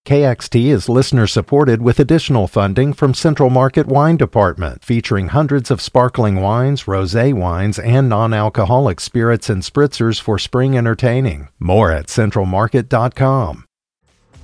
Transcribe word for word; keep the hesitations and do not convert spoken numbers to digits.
K X T is listener-supported with additional funding from Central Market Wine Department, featuring hundreds of sparkling wines, rosé wines, and non-alcoholic spirits and spritzers for spring entertaining. More at central market dot com.